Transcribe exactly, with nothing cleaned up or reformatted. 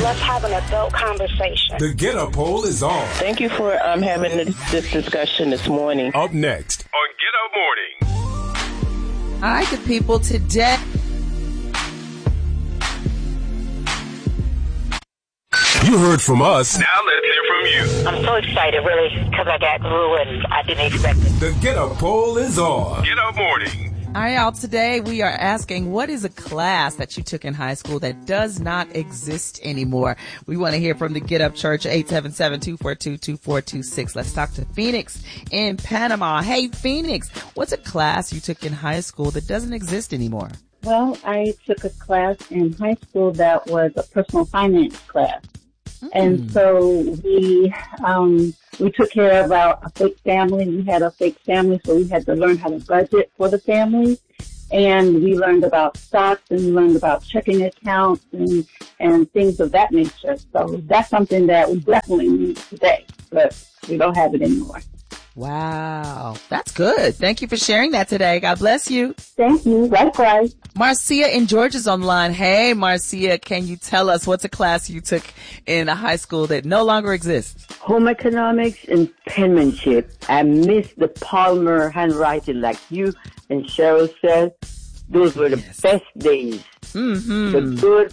Let's have an adult conversation. The Get Up Poll is on. Thank you for um, having this, this discussion this morning. Up next on Get Up Morning. All right, good people, today. You heard from us. Now let's hear from you. I'm so excited, really, because I got through and I didn't expect it. The Get Up Poll is on. Get Up Morning. All right, y'all, today we are asking, what is a class that you took in high school that does not exist anymore? We want to hear from the Get Up Church, eight seven seven, two four two, two four two six. Let's talk to Phoenix in Panama. Hey, Phoenix, what's a class you took in high school that doesn't exist anymore? Well, I took a class in high school that was a personal finance class. Mm. And so we um, we took care of our a fake family. We had a fake family, so we had to learn how to budget for the family. And we learned about stocks and we learned about checking accounts and, and things of that nature. So that's something that we definitely need today, but we don't have it anymore. Wow. That's good. Thank you for sharing that today. God bless you. Thank you. Likewise. Marcia in Georgia's online. Hey, Marcia, can you tell us what's a class you took in a high school that no longer exists? Home economics and penmanship. I miss the Palmer handwriting like you and Cheryl said. Those were the Yes. best days. Mm-hmm. The good